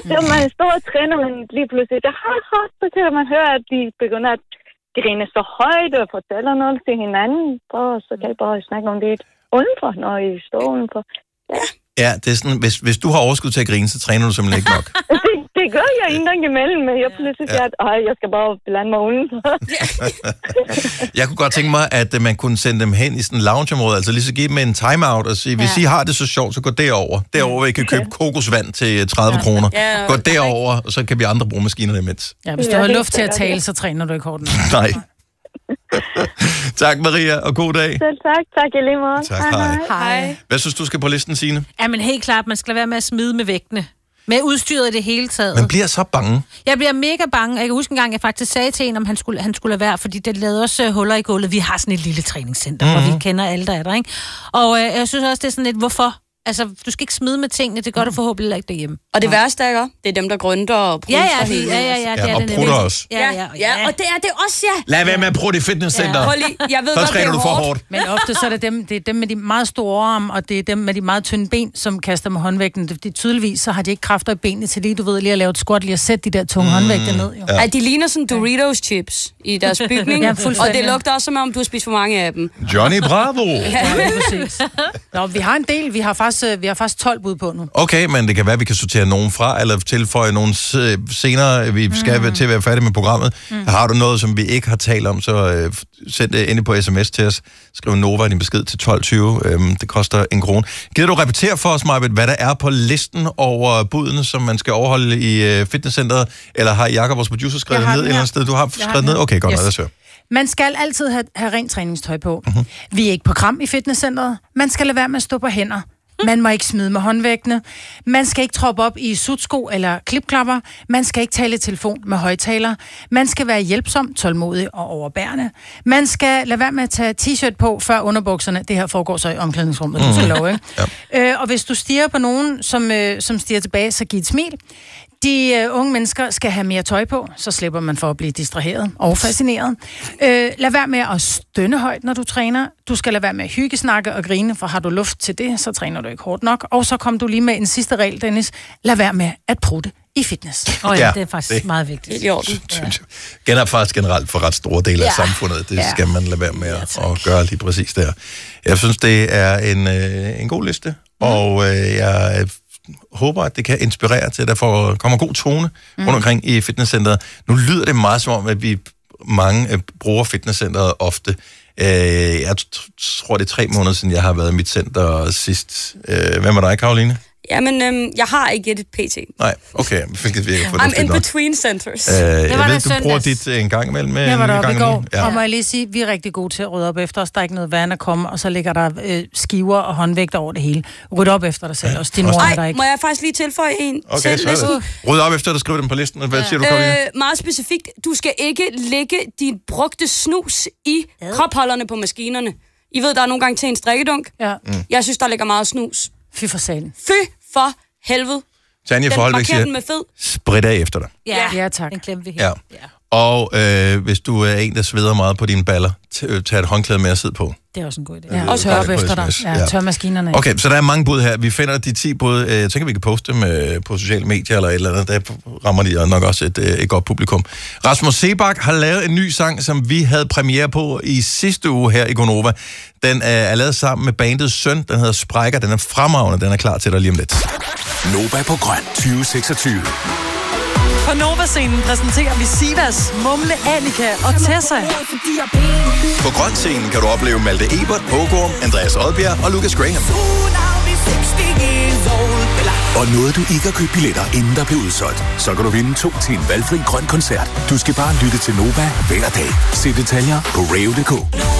Så man står og træner, men lige pludselig, så kan man høre, at de begynder at grine så højt og fortæller noget til hinanden. Og så kan I bare snakke om det udenfor, når I står udenfor. Ja, det er sådan, hvis du har overskud til at grine, så træner du simpelthen ikke nok. Det gør jeg en gang imellem, men jeg pludselig siger, at jeg skal bare blande mig udenfor. Jeg kunne godt tænke mig, at man kunne sende dem hen i sådan en loungeområde, altså lige så give dem en timeout og sige, hvis I har det så sjovt, så gå derover. Derover, hvor I kan købe kokosvand til 30 kroner. Gå derover, og så kan vi andre bruge maskinerne imens. Ja, hvis du har luft til at tale, så træner du ikke hårdt. Nej. Tak, Maria, og god dag. Selv tak. Tak i lige måde. Tak, hej. Hvad synes du skal på listen, Signe? Ja, men helt klart, man skal være med at smide med vægtene. Med udstyret i det hele taget. Man bliver så bange. Jeg bliver mega bange. Jeg kan huske en gang, jeg faktisk sagde til en, om han skulle lade være, fordi det lavede også huller i gulvet. Vi har sådan et lille træningscenter, hvor vi kender alle, der er der, ikke? Og jeg synes også, det er sådan lidt, hvorfor? Altså, du skal ikke smide med tingene, det gør du forhåbentlig ikke derhjemme. Og det værste er, det er dem, der grønter og pruster hele. Ja, det er og det. prutter også. Ja, og det er det også, Lad være med at prutte i fitnesscenter. Jeg ved så godt, træner du for hårdt. Men ofte så er det er dem med de meget store arm, og det er dem med de meget tynde ben, som kaster med håndvægten. Det tydeligvis, så har de ikke kræfter i benene til lige, du ved, lige at lave et squat, lige at sætte de der tunge håndvægte ned. Jo. Ja. De ligner sådan Doritos chips i deres bygning, og det lugter også, som om du har spist for mange af dem. Johnny Bravo! Præcis. Nå, vi har en del, vi har faktisk 12 bud på nu. Okay, men det kan være, at vi kan sortere nogen fra, eller tilføje nogen senere. Vi skal til at være færdige med programmet. Har du noget, som vi ikke har talt om, så send det ind på sms til os. Skriv Nova i din besked til 12.20. Det koster 1 krone. Gider du repetere for os, Maj-Brit, hvad der er på listen over budene, som man skal overholde i fitnesscenteret? Eller har Jakob, vores producer, skrevet ned et eller andet sted? Du har skrevet ned? Okay, godt. Yes. Man skal altid have rent træningstøj på. Vi er ikke på kram i fitnesscenteret. Man skal lade være med at stå på hænder. Man må ikke smide med håndvægtene. Man skal ikke troppe op i sutsko eller klipklapper. Man skal ikke tale i telefon med højtaler. Man skal være hjælpsom, tålmodig og overbærende. Man skal lade være med at tage t-shirt på før underbukserne. Det her foregår så i omklædningsrummet, du skal love, ikke? Ja. Og hvis du stiger på nogen, som stiger tilbage, så giv et smil. De unge mennesker skal have mere tøj på, så slipper man for at blive distraheret og fascineret. Lad være med at stønne højt, når du træner. Du skal lade være med at hyggesnakke og grine, for har du luft til det, så træner du ikke hårdt nok. Og så kom du lige med en sidste regel, Dennis. Lad være med at prutte i fitness. Det er faktisk meget vigtigt. Faktisk generelt for ret store dele af samfundet. Det skal man lade være med at gøre lige præcis der. Jeg synes, det er en god liste, og jeg håber, at det kan inspirere til, at der kommer god tone rundt omkring i fitnesscenteret. Nu lyder det meget som om, at vi mange bruger fitnesscenteret ofte. Jeg tror, det er 3 måneder siden, jeg har været i mit center sidst. Hvad med dig, Karoline? Jamen, jeg har ikke et PT. Nej, okay. I'm in between centers. Jeg ved, du bruger dit en gang imellem. Jeg var deroppe i går, og må jeg lige sige, vi er rigtig gode til at rydde op efter os. Der er ikke noget vand at komme, og så ligger der skiver og håndvægter over det hele. Ryd op efter dig selv. Også din mor er der ikke. Må jeg faktisk lige tilføje en? Okay, så ryd op efter dig, skriv dem på listen. Hvad siger du, Karoline? Meget specifikt. Du skal ikke lægge din brugte snus i kopholderne på maskinerne. I ved, der er nogle gange til en strikkedunk. Ja. Jeg synes, der ligger meget snus. Fy for salen. Fy for helvede. Tanja Forholbæk siger, sprit af efter dig. Ja, tak. Den glemte vi her. Ja. Og hvis du er en, der sveder meget på dine baller, tag et håndklæde med at sidde på. Det er også en god idé. Og tør op efter dig. Ja, tør maskinerne. Okay, så der er mange bud her. Vi finder de 10 bud. Så kan vi poste dem på sociale medier eller et eller andet. Der rammer de nok også et godt publikum. Rasmus Sebak har lavet en ny sang, som vi havde premiere på i sidste uge her i Gonova. Den er lavet sammen med bandets søn. Den hedder Sprækker. Den er fremragende. Den er klar til dig lige om lidt. Nova på Grøn 2026. På Nova-scenen præsenterer vi Sivas, Mumle, Annika og Tessa. På Grøn-scenen kan du opleve Malte Ebert, Hågård, Andreas Odbjerg og Lucas Graham. Og nåede du ikke at købe billetter, inden der blev udsolgt, så kan du vinde 2 til en valgfri grøn koncert. Du skal bare lytte til Nova hver dag. Se detaljer på radio.dk.